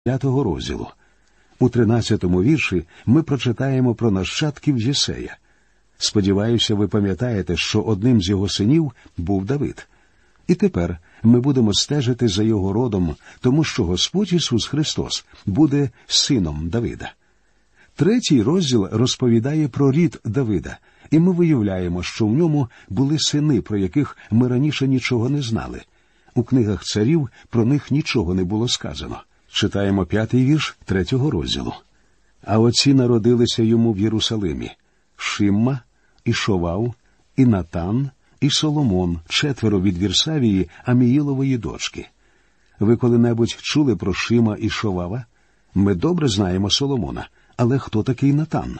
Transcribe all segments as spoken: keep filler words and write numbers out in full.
п'ятого розділу. У тринадцятому вірші ми прочитаємо про нащадків Єсея. Сподіваюся, ви пам'ятаєте, що одним з його синів був Давид. І тепер ми будемо стежити за його родом, тому що Господь Ісус Христос буде сином Давида. Третій розділ розповідає про рід Давида, і ми виявляємо, що в ньому були сини, про яких ми раніше нічого не знали. У книгах царів про них нічого не було сказано. Читаємо п'ятий вірш третього розділу. «А оці народилися йому в Єрусалимі: Шимма, і Шовав, і Натан, і Соломон, четверо від Вірсавії, Аміїлової дочки». Ви коли-небудь чули про Шима і Шовава? Ми добре знаємо Соломона, але хто такий Натан?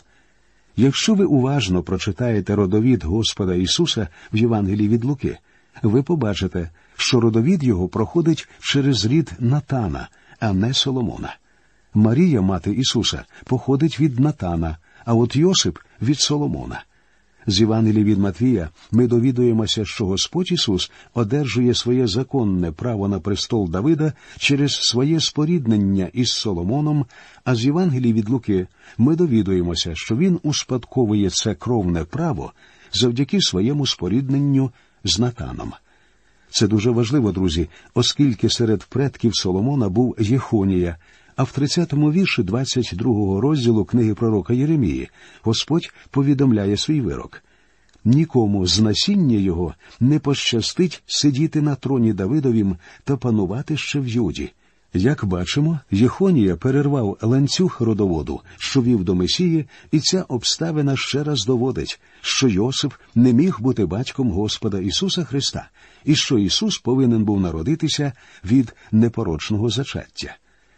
Якщо ви уважно прочитаєте родовід Господа Ісуса в Євангелії від Луки, ви побачите, що родовід його проходить через рід Натана, а не Соломона. Марія, мати Ісуса, походить від Натана, а от Йосип – від Соломона. З Євангелії від Матвія ми довідуємося, що Господь Ісус одержує своє законне право на престол Давида через своє споріднення із Соломоном, а з Євангелії від Луки ми довідуємося, що він успадковує це кровне право завдяки своєму спорідненню з Натаном. Це дуже важливо, друзі, оскільки серед предків Соломона був Єхонія, а в тридцятому вірші двадцять другого розділу книги пророка Єремії Господь повідомляє свій вирок. «Нікому з насіння його не пощастить сидіти на троні Давидовім та панувати ще в Юді». Як бачимо, Єхонія перервав ланцюг родоводу, що вів до Месії, і ця обставина ще раз доводить, що Йосип не міг бути батьком Господа Ісуса Христа, і що Ісус повинен був народитися від непорочного зачаття.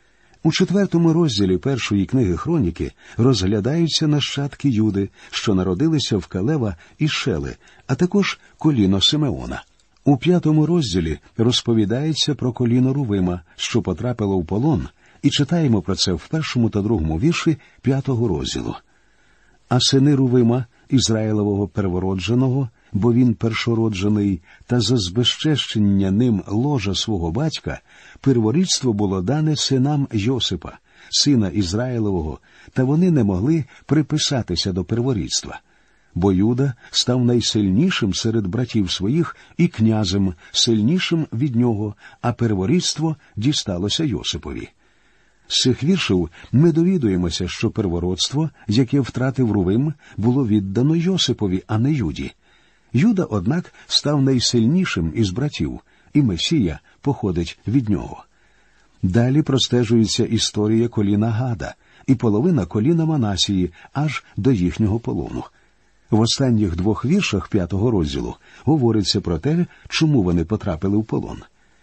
У четвертому розділі першої книги Хроніки розглядаються нащадки Юди, що народилися в Калева і Шели, а також коліно Симеона. У п'ятому розділі розповідається про коліно Рувима, що потрапило в полон, і читаємо про це в першому та другому вірші п'ятого розділу. «А сини Рувима, Ізраїлового первородженого, бо він першороджений, та за збезчещення ним ложа свого батька, перворідство було дане синам Йосипа, сина Ізраїлового, та вони не могли приписатися до перворідства. Бо Юда став найсильнішим серед братів своїх і князем, сильнішим від нього, а перворідство дісталося Йосипові». З цих віршів ми довідуємося, що первородство, яке втратив Рувим, було віддано Йосипові, а не Юді. Юда, однак, став найсильнішим із братів, і Месія походить від нього. Далі простежується історія коліна Гада і половина коліна Манасії аж до їхнього полону. В останніх двох віршах п'ятого розділу говориться про те, чому вони потрапили в полон.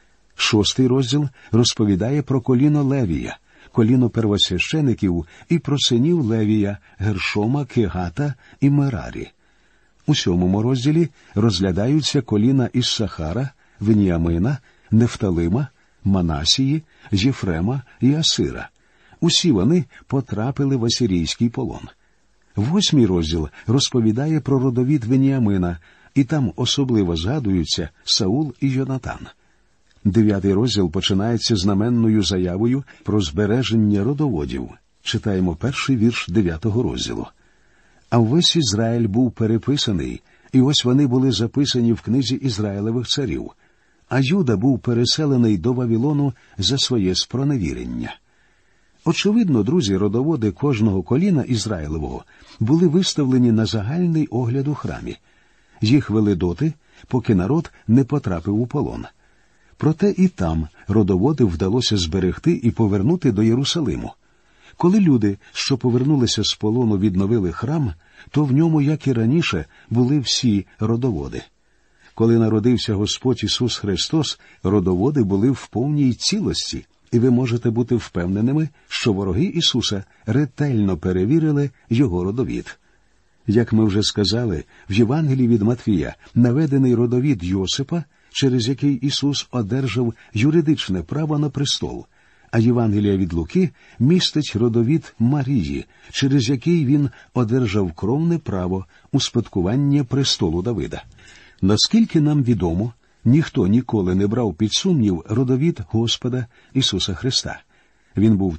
Шостий розділ розповідає про коліно Левія, коліно первосвящеників і про синів Левія, Гершома, Кегата і Мерарі. У сьомому розділі розглядаються коліна Іссахара, Веніамина, Нефталима, Манасії, Єфрема і Асира. Усі вони потрапили в асирійський полон. Восьмий розділ розповідає про родовід Веніамина, і там особливо згадуються Саул і Йонатан. Дев'ятий розділ починається знаменною заявою про збереження родоводів. Читаємо перший вірш дев'ятого розділу. «А весь Ізраїль був переписаний, і ось вони були записані в книзі Ізраїлевих царів. А Юда був переселений до Вавилону за своє спроневірення». Очевидно, друзі, родоводи кожного коліна Ізраїлевого були виставлені на загальний огляд у храмі. Їх вели доти, поки народ не потрапив у полон. Проте і там родоводи вдалося зберегти і повернути до Єрусалиму. Коли люди, що повернулися з полону, відновили храм, то в ньому, як і раніше, були всі родоводи. Коли народився Господь Ісус Христос, родоводи були в повній цілості, і ви можете бути впевненими, що вороги Ісуса ретельно перевірили Його родовід. Як ми вже сказали, в Євангелії від Матвія наведений родовід Йосипа, через який Ісус одержав юридичне право на престол, а Євангелія від Луки містить родовід Марії, через який він одержав кровне право успадкування престолу Давида. Наскільки нам відомо, ніхто ніколи не брав під сумнів родовід Господа Ісуса Христа. Він був